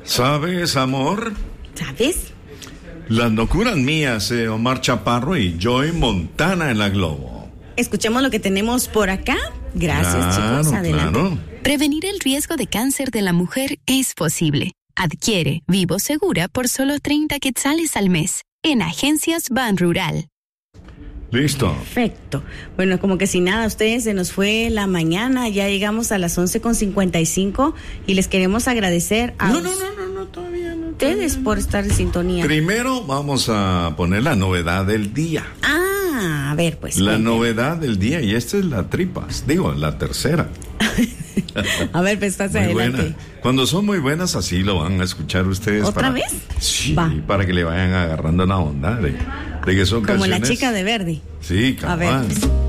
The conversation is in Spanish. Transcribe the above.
¿Sabes, amor? ¿Sabes? Las locuras mías, Omar Chaparro y Joy Montana en la Globo. Escuchemos lo que tenemos por acá. Gracias, chicos. Adelante. Claro. Prevenir el riesgo de cáncer de la mujer es posible. Adquiere Vivo Segura por solo 30 quetzales al mes en Agencias Ban Rural. Listo. Perfecto. Bueno, como que sin nada, ustedes se nos fue la mañana, ya llegamos a las 11:55 y les queremos agradecer a No, todavía no. ustedes por estar en sintonía. Primero vamos a poner la novedad del día. A ver, pues. La novedad del día, y esta es la tripas, la tercera. A ver, pues estás muy adelante. buena. Cuando son muy buenas, así lo van a escuchar ustedes. ¿Otra vez? Sí, Va. para que le vayan agarrando la onda de que son Como canciones. la chica de verde. Sí, cabal. A ver, pues.